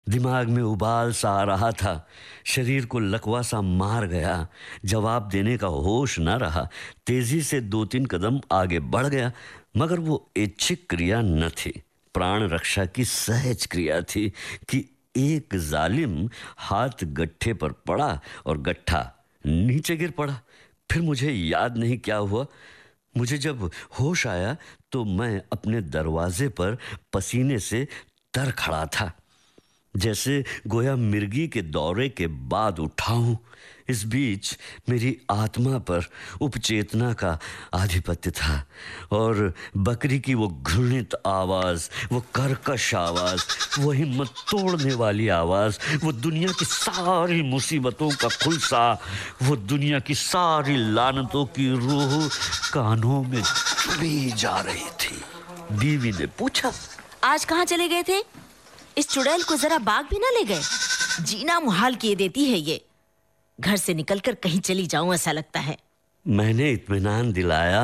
दिमाग में उबाल सा आ रहा था, शरीर को लकवा सा मार गया। जवाब देने का होश न रहा। तेजी से 2-3 कदम आगे बढ़ गया, मगर वो ऐच्छिक क्रिया न थी, प्राण रक्षा की सहज क्रिया थी कि एक जालिम हाथ गट्ठे पर पड़ा और गट्ठा नीचे गिर पड़ा। फिर मुझे याद नहीं क्या हुआ। मुझे जब होश आया तो मैं अपने दरवाजे पर पसीने से तर खड़ा था, जैसे गोया मिर्गी के दौरे के बाद उठा हूं। इस बीच मेरी आत्मा पर उपचेतना का आधिपत्य था और बकरी की वो घृणित आवाज, वो कर्कश आवाज, वो हिम्मत तोड़ने वाली आवाज, वो दुनिया की सारी मुसीबतों का खुलसा, वो दुनिया की सारी लानतों की रूह कानों में चुभी जा रही थी। बीवी ने पूछा, आज कहाँ चले गए थे? इस चुड़ैल को जरा बाग भी ना ले गए? जीना मुहाल किए देती है ये। घर से निकलकर कहीं चली जाऊं ऐसा लगता है। मैंने इत्मीनान दिलाया,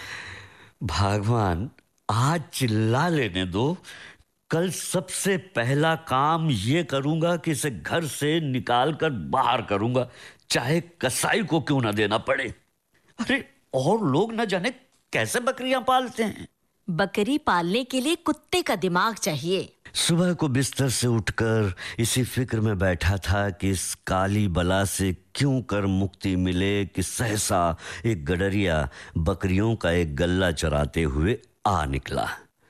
भगवान आज चिल्ला लेने दो, कल सबसे पहला काम ये करूंगा कि इसे घर से निकाल कर बाहर करूंगा, चाहे कसाई को क्यों ना देना पड़े। अरे और लोग न जाने कैसे बकरियां पालते हैं। बकरी पालने के लिए कुत्ते का दिमाग चाहिए। सुबह को बिस्तर से उठकर इसी फिक्र में बैठा था कि इस काली बला से क्यों कर मुक्ति मिले कि सहसा एक गडरिया बकरियों का एक गल्ला चराते हुए आ निकला।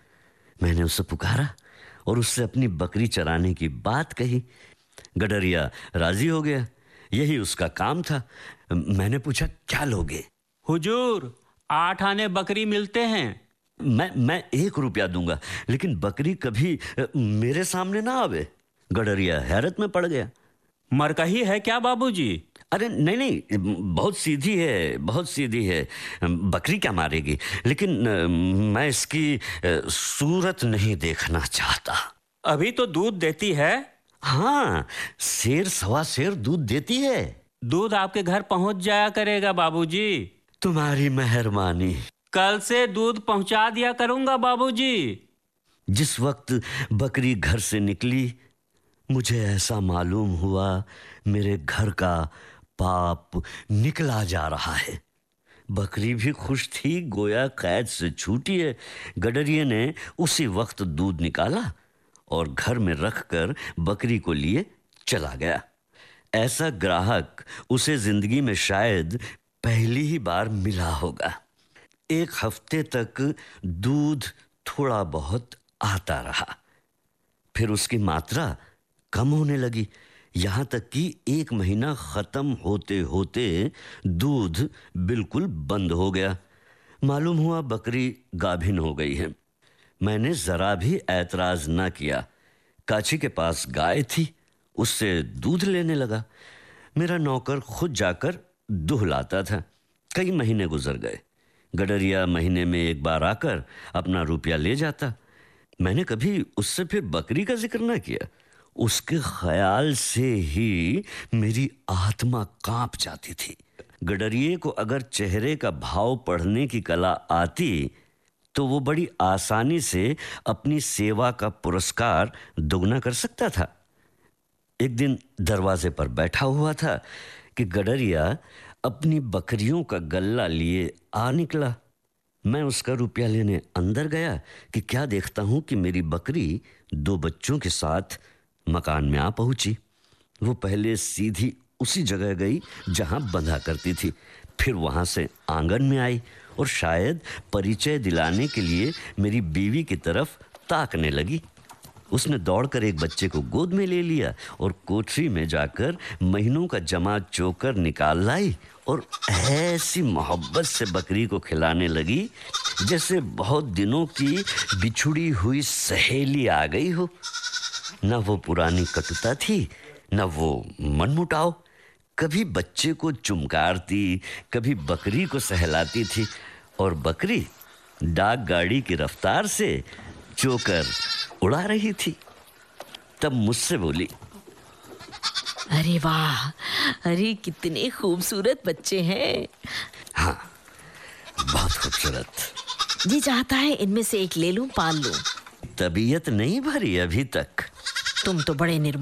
मैंने उसे पुकारा और उससे अपनी बकरी चराने की बात कही। गडरिया राजी हो गया, यही उसका काम था। मैंने पूछा, क्या लोगे? हुजूर, 8 आने बकरी मिलते हैं। मैं 1 रुपया दूंगा, लेकिन बकरी कभी मेरे सामने ना आवे। गडरिया हैरत में पड़ गया। मरकही है क्या बाबूजी? अरे नहीं, बहुत सीधी है, बहुत सीधी है। बकरी क्या मारेगी, लेकिन मैं इसकी सूरत नहीं देखना चाहता। अभी तो दूध देती है। हाँ, सेर सवा सेर दूध देती है। दूध आपके घर पहुंच जाया करेगा बाबूजी। तुम्हारी मेहरबानी। कल से दूध पहुंचा दिया करूंगा बाबूजी। जिस वक्त बकरी घर से निकली, मुझे ऐसा मालूम हुआ मेरे घर का पाप निकला जा रहा है। बकरी भी खुश थी, गोया कैद से छूटी है। गडरिये ने उसी वक्त दूध निकाला और घर में रखकर बकरी को लिए चला गया। ऐसा ग्राहक उसे जिंदगी में शायद पहली ही बार मिला होगा। 1 हफ्ते तक दूध थोड़ा बहुत आता रहा, फिर उसकी मात्रा कम होने लगी, यहाँ तक कि 1 महीना खत्म होते होते दूध बिल्कुल बंद हो गया। मालूम हुआ बकरी गाभिन हो गई है। मैंने जरा भी ऐतराज न किया। काची के पास गाय थी, उससे दूध लेने लगा। मेरा नौकर खुद जाकर दूध लाता था। कई महीने गुजर गए। गडरिया महीने में 1 बार आकर अपना रुपया ले जाता। मैंने कभी उससे फिर बकरी का जिक्र ना किया। उसके ख्याल से ही मेरी आत्मा कांप जाती थी। गडरिये को अगर चेहरे का भाव पढ़ने की कला आती तो वो बड़ी आसानी से अपनी सेवा का पुरस्कार दुगना कर सकता था। एक दिन दरवाजे पर बैठा हुआ था कि गडरिया अपनी बकरियों का गल्ला लिए आ निकला। मैं उसका रुपया लेने अंदर गया कि क्या देखता हूं कि मेरी बकरी 2 बच्चों के साथ मकान में आ पहुंची। वो पहले सीधी उसी जगह गई जहां बंधा करती थी, फिर वहां से आंगन में आई और शायद परिचय दिलाने के लिए मेरी बीवी की तरफ ताकने लगी। उसने दौड़कर एक बच्चे को गोद में ले लिया और कोठरी में जाकर महीनों का जमा चोकर निकाल लाई और ऐसी मोहब्बत से बकरी को खिलाने लगी जैसे बहुत दिनों की बिछुड़ी हुई सहेली आ गई हो। न वो पुरानी कटुता थी, न वो मनमुटाव। कभी बच्चे को चुमकारती, कभी बकरी को सहलाती थी और बकरी डाक गाड़ी की रफ्तार से चोकर उड़ा रही थी। तब मुझसे बोली, अरे वाह, अरे कितने खूबसूरत बच्चे हैं। हाँ, बहुत खूबसूरत। जी चाहता है इनमें से एक ले लूं, पाल लूं। तबीयत नहीं भरी अभी तक। तुम तो बड़े